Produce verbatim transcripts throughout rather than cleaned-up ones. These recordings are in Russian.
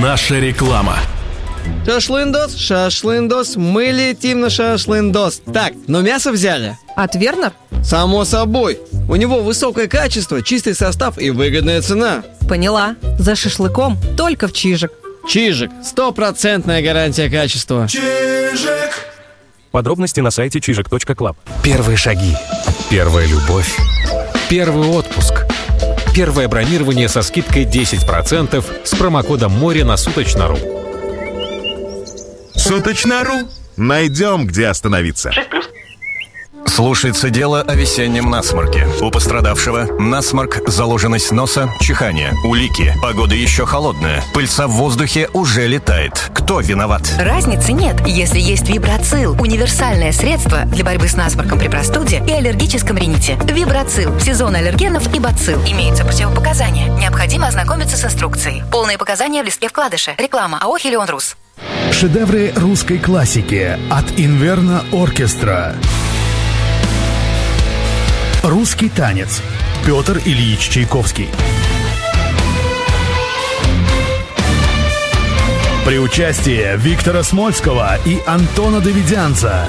Наша реклама. Шашлындос, шашлындос, мы летим на шашлындос. Так, ну мясо взяли? От Вернер? Само собой. У него высокое качество, чистый состав и выгодная цена. Поняла. За шашлыком только в Чижик. Чижик. Стопроцентная гарантия качества. Чижик. Подробности на сайте чижик точка клаб. Первые шаги. Первая любовь. Первый отпуск. Первое бронирование со скидкой десять процентов с промокодом «Море» на Суточно.ру. Суточно.ру. Найдем, где остановиться. Слушается дело о весеннем насморке. У пострадавшего насморк, заложенность носа, чихание, улики. Погода еще холодная. Пыльца в воздухе уже летает. Кто виноват? Разницы нет, если есть Вибрацил. Универсальное средство для борьбы с насморком при простуде и аллергическом рините. Вибрацил. Сезон аллергенов и бацилл. Имеются противопоказания. Необходимо ознакомиться с инструкцией. Полные показания в листке вкладыша. Реклама АО «Хелион Рус». Шедевры русской классики от Инверно Оркестра. Русский танец. Петр Ильич Чайковский. При участии Виктора Смольского и Антона Давидянца.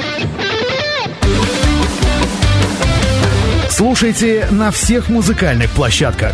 Слушайте на всех музыкальных площадках.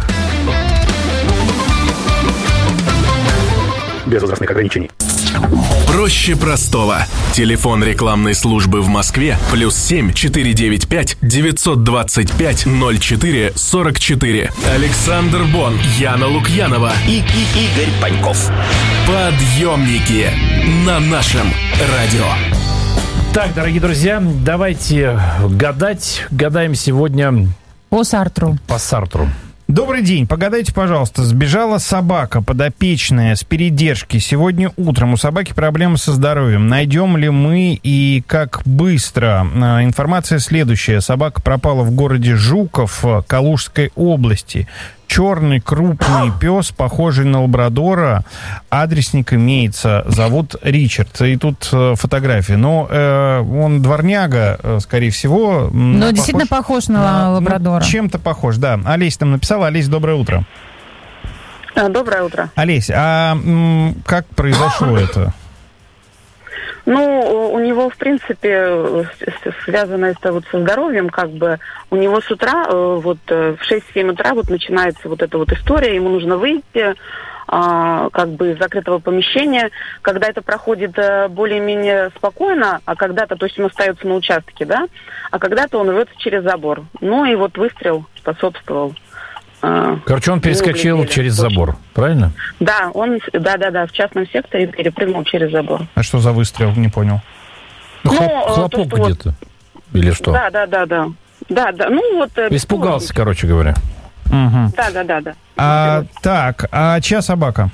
Без возрастных ограничений. Проще простого. Телефон рекламной службы в Москве плюс семь четыре девять пять девятьсот двадцать пять ноль четыре сорок четыре. Александр Бон, Яна Лукьянова и, и Игорь Паньков. Подъемники на нашем радио. Так, дорогие друзья, давайте гадать. Гадаем сегодня по Сартру. По Сартру. Добрый день. Погадайте, пожалуйста. Сбежала собака подопечная с передержки. Сегодня утром у собаки проблемы со здоровьем. Найдем ли мы и как быстро? Информация следующая. Собака пропала в городе Жуков Калужской области. Черный крупный пес, похожий на лабрадора. Адресник имеется. Зовут Ричард. И тут э, фотография. Но э, он дворняга, э, скорее всего. Но похож, действительно похож на, на лабрадора. Ну, чем-то похож, да. Олесь там написала. Олесь, доброе утро. Доброе утро. Олесь, а м, как произошло это? Ну, у него, в принципе, связано это вот со здоровьем, как бы, у него с утра, вот в шесть-семь утра вот начинается вот эта вот история, ему нужно выйти, как бы из закрытого помещения, когда это проходит более-менее спокойно, а когда-то, то есть он остается на участке, да, а когда-то он рвется через забор. Ну и вот выстрел способствовал. Короче, он перескочил ну, через забор, правильно? Да, он, да-да-да, в частном секторе перепрыгнул через забор. А что за выстрел, не понял? Ну, хлоп, хлопок то, где-то? Вот... Или что? Да-да-да-да. Да-да, ну вот... Испугался, короче говоря. Угу. Да-да-да. А, так, а чья собака?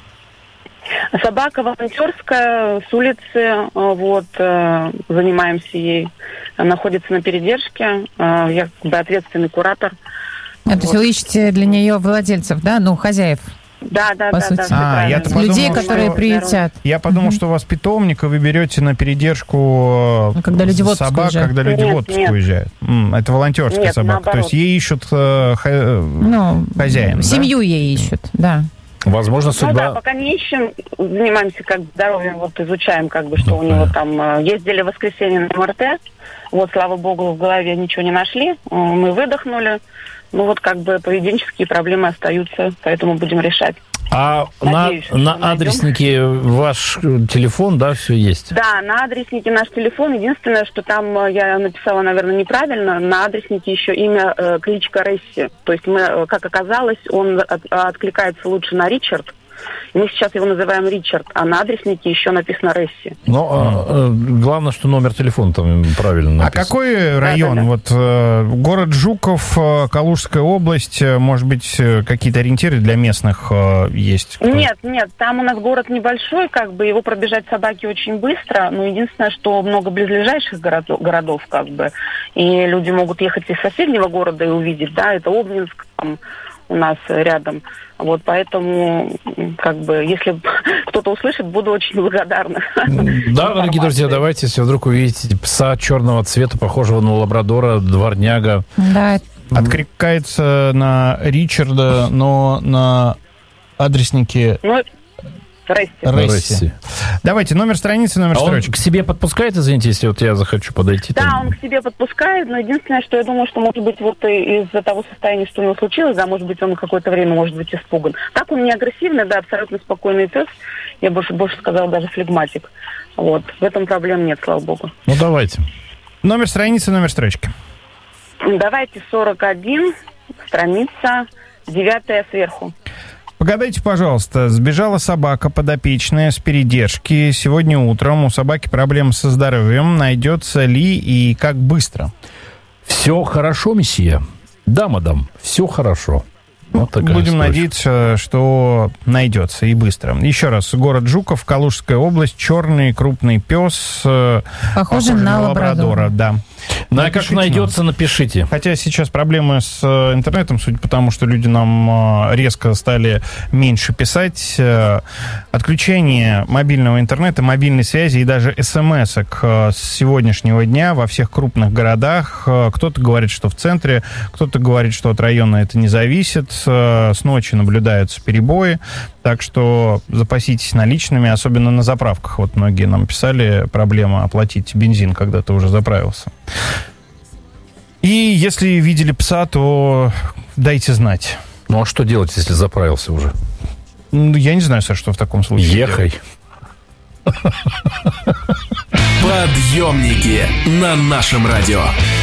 Собака волонтерская, с улицы, вот, занимаемся ей. Находится на передержке, я как бы ответственный куратор. А, то есть вы ищете для нее владельцев, да? Ну, хозяев. Да, да, по да, сути. да. А, я людей, подумал, которые что... приютят. Я подумал, угу. что у вас питомник, и вы берете на передержку ну, когда люди в собак, уезжают. когда люди нет, в отпуск нет. уезжают. М, это волонтерская нет, собака. наоборот. То есть ей ищут э, х... ну, хозяин, семью да? ей ищут, да. Возможно, судьба... Ну да, пока не ищем, занимаемся как здоровьем, вот изучаем, как бы, что ну, у него там... Ездили в воскресенье на эм эр тэ, вот, слава богу, в голове ничего не нашли, мы выдохнули. Ну вот как бы поведенческие проблемы остаются, поэтому будем решать. А Надеюсь, на, на адреснике ваш телефон, да, все есть? Да, на адреснике наш телефон. Единственное, что там я написала, наверное, неправильно. На адреснике еще имя, э, кличка Ресси. То есть мы, как оказалось, он от, откликается лучше на Ричард. Мы сейчас его называем Ричард, а на адреснике еще написано Ресси. Ну, а, главное, что номер телефона там правильно написан. А какой район? Да, да, да. Вот э, город Жуков, э, Калужская область, э, может быть, э, какие-то ориентиры для местных э, есть? Кто... Нет, нет, там у нас город небольшой, как бы его пробежать собаки очень быстро, но единственное, что много близлежащих городов, городов как бы, и люди могут ехать из соседнего города и увидеть, да, это Обнинск, там, у нас рядом. Вот, поэтому, как бы, если кто-то услышит, буду очень благодарна. Да, дорогие друзья, давайте, если вдруг увидите пса черного цвета, похожего на лабрадора, дворняга. Да. Откликается на Ричарда, но на адреснике... Ну, Ресси. Ресси. Давайте номер страницы, номер а строчки. Он к себе подпускает, извините, если вот я захочу подойти? Да, там... он к себе подпускает, но единственное, что я думаю, что, может быть, вот из-за того состояния, что у него случилось, да, может быть, он какое-то время может быть испуган. Так он не агрессивный, да, абсолютно спокойный пес. Я больше, больше сказала, даже флегматик. Вот. В этом проблем нет, слава богу. Ну, давайте. Номер страницы, номер строчки. Давайте сорок один, страница девятая сверху. Погадайте, пожалуйста, сбежала собака подопечная с передержки. Сегодня утром у собаки проблемы со здоровьем. Найдется ли и как быстро? Все хорошо, месье. Да, мадам, все хорошо. Вот такая Будем строчка. надеяться, что найдется и быстро. Еще раз, город Жуков, Калужская область, черный крупный пес. Похоже на лабрадора. Да. Напишите, найдется, напишите. Хотя сейчас проблемы с интернетом, судя по тому, что люди нам резко стали меньше писать. Отключение мобильного интернета, мобильной связи и даже смс-ок с сегодняшнего дня во всех крупных городах. Кто-то говорит, что в центре, кто-то говорит, что от района это не зависит. С ночи наблюдаются перебои. Так что запаситесь наличными, особенно на заправках. Вот многие нам писали, проблема оплатить бензин, когда ты уже заправился. И если видели пса, то дайте знать. Ну а что делать, если заправился уже? Ну, я не знаю, Саш, что в таком случае. Ехай. Подъемники на нашем радио.